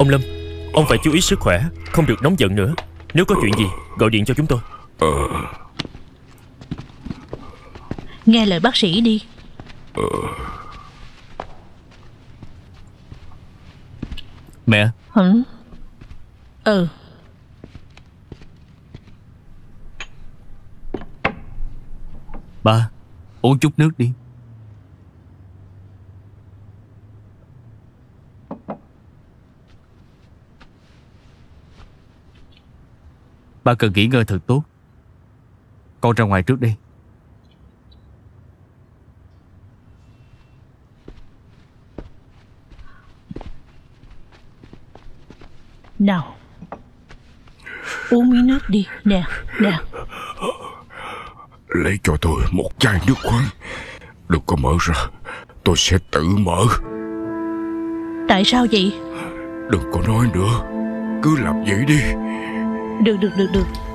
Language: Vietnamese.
Ông Lâm, ông phải chú ý sức khỏe, không được nóng giận nữa. Nếu có chuyện gì gọi điện cho chúng tôi. Nghe lời bác sĩ đi. Mẹ. Ừ. Ba, uống chút nước đi. Ba cần nghỉ ngơi thật tốt. Con ra ngoài trước đây. Nào, uống miếng nước đi. Nè, nè. Lấy cho tôi một chai nước khoáng. Đừng có mở ra, tôi sẽ tự mở. Tại sao vậy? Đừng có nói nữa, cứ làm vậy đi. Được.